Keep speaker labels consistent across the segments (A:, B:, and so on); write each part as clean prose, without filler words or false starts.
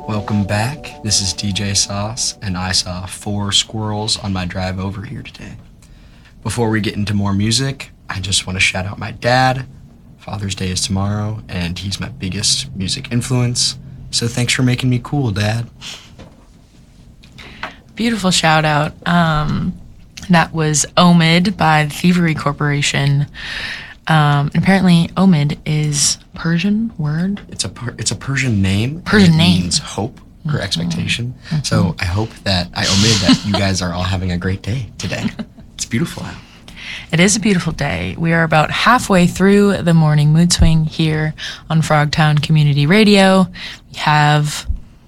A: Welcome back. This is DJ Sauce, and I saw 4 squirrels on my drive over here today. Before we get into more music, I just want to shout out my dad. Father's Day is tomorrow, and he's my biggest music influence. So thanks for making me cool, Dad.
B: Beautiful shout out. That was Omid by the Thievery Corporation. And apparently Omid is Persian word.
A: It's a Persian name.
B: Persian name
A: means hope or expectation. Mm-hmm. So I hope that Omid that you guys are all having a great day today. It's beautiful out.
B: It is a beautiful day. We are about halfway through the morning mood swing here on Frogtown Community Radio. We have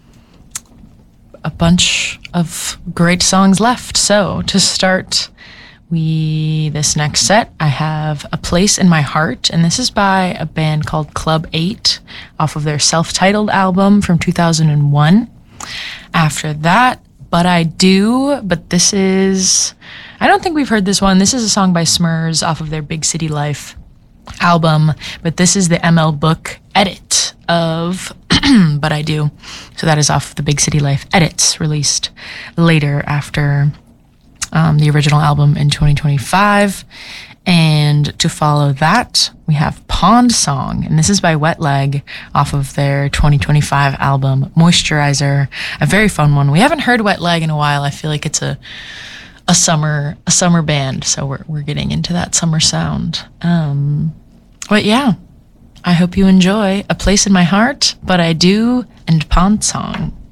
B: a bunch of great songs left. So to start this next set, I have A Place in My Heart, and this is by a band called Club 8 off of their self-titled album from 2001. After that, But this is, I don't think we've heard this one. This is a song by Smurs off of their Big City Life album, but this is the ML Book edit of But I Do. So that is off the Big City Life edits released later after the original album in 2025. And to follow that, we have Pond Song, and this is by Wet Leg off of their 2025 album Moisturizer, a very fun one. We haven't heard Wet Leg in a while. I feel like it's a summer band, so we're getting into that summer sound. But yeah, I hope you enjoy A Place in My Heart, But I Do, and Pond Song.